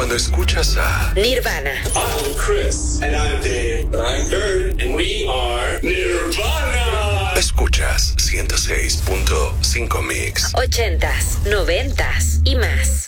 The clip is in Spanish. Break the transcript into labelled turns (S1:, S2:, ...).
S1: cuando escuchas a
S2: Nirvana.
S3: I'm Chris. And I'm Dave. And I'm Kurt. And we are Nirvana.
S1: Escuchas 106.5 Mix.
S2: 80s, 90s y más.